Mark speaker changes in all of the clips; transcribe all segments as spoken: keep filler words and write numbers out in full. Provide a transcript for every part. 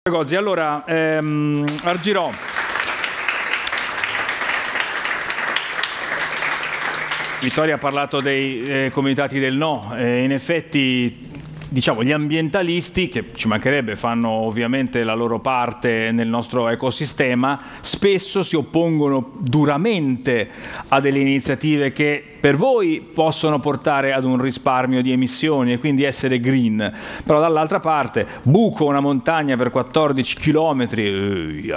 Speaker 1: Gozzi, allora, ehm, Argirò, Vittoria ha parlato dei eh, comitati del no, e in effetti diciamo gli ambientalisti, che ci mancherebbe, fanno ovviamente la loro parte nel nostro ecosistema, spesso si oppongono duramente a delle iniziative che per voi possono portare ad un risparmio di emissioni e quindi essere green, però dall'altra parte buco una montagna per quattordici chilometri,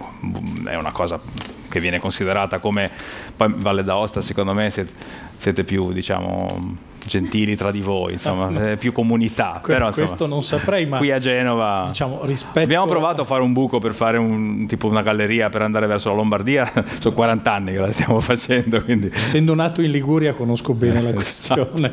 Speaker 1: è una cosa che viene considerata come, poi Valle d'Aosta secondo me siete, siete più diciamo gentili tra di voi, insomma, no, no. più comunità.
Speaker 2: Que-
Speaker 1: però, insomma,
Speaker 2: questo non saprei, ma
Speaker 1: qui a Genova
Speaker 2: diciamo, rispetto...
Speaker 1: abbiamo provato a fare un buco per fare un, tipo una galleria per andare verso la Lombardia, sono quaranta anni che la stiamo facendo, quindi...
Speaker 2: Essendo nato in Liguria conosco bene la questione.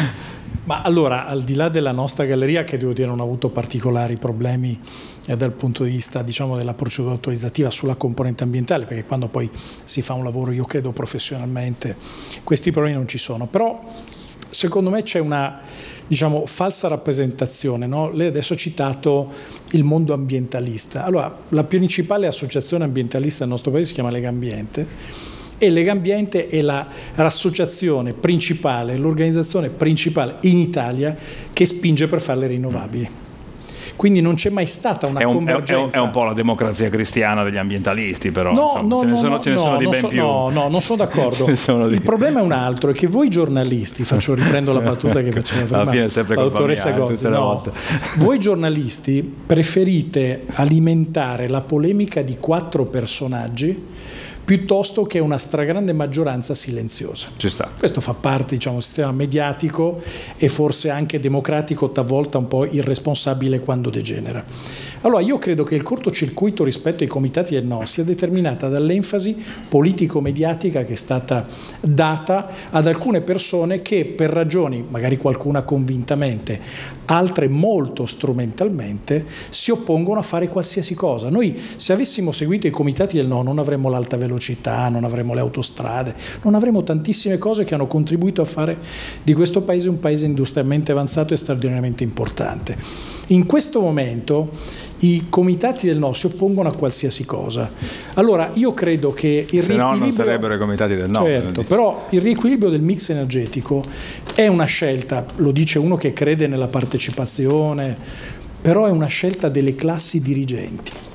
Speaker 2: Ma allora, al di là della nostra galleria, che devo dire non ha avuto particolari problemi eh, dal punto di vista diciamo della procedura autorizzativa sulla componente ambientale, perché quando poi si fa un lavoro, io credo professionalmente, questi problemi non ci sono, però secondo me c'è una diciamo falsa rappresentazione, no? Lei adesso ha citato il mondo ambientalista. Allora, la principale associazione ambientalista del nostro paese si chiama Legambiente, e Legambiente è la, l'associazione principale, l'organizzazione principale in Italia che spinge per fare le rinnovabili. Quindi non c'è mai stata una
Speaker 1: è un,
Speaker 2: convergenza.
Speaker 1: È un, è un po' la democrazia cristiana degli ambientalisti, però
Speaker 2: no,
Speaker 1: insomma,
Speaker 2: no,
Speaker 1: ce ne
Speaker 2: no,
Speaker 1: sono,
Speaker 2: no,
Speaker 1: ce ne sono
Speaker 2: no,
Speaker 1: di ben
Speaker 2: so,
Speaker 1: più.
Speaker 2: No, no, non sono d'accordo. sono
Speaker 1: di...
Speaker 2: Il problema è un altro, è che voi giornalisti, faccio riprendo la battuta che faceva prima
Speaker 1: alla fine è sempre
Speaker 2: la dottoressa
Speaker 1: mia,
Speaker 2: Gozzi, no, voi giornalisti preferite alimentare la polemica di quattro personaggi piuttosto che una stragrande maggioranza silenziosa.
Speaker 1: Ci sta.
Speaker 2: Questo fa parte, diciamo, del sistema mediatico e forse anche democratico, talvolta un po' irresponsabile quando degenera. Allora, io credo che il cortocircuito rispetto ai comitati del no sia determinata dall'enfasi politico-mediatica che è stata data ad alcune persone che per ragioni, magari qualcuna convintamente, altre molto strumentalmente, si oppongono a fare qualsiasi cosa. Noi, se avessimo seguito i comitati del no, non avremmo l'alta velocità, non avremmo le autostrade, non avremmo tantissime cose che hanno contribuito a fare di questo paese un paese industrialmente avanzato e straordinariamente importante. In questo momento i comitati del no si oppongono a qualsiasi cosa. Allora io credo che il
Speaker 1: se
Speaker 2: riequilibrio...
Speaker 1: no non sarebbero i comitati del no.
Speaker 2: Certo, però il riequilibrio del mix energetico è una scelta, lo dice uno che crede nella partecipazione, però è una scelta delle classi dirigenti.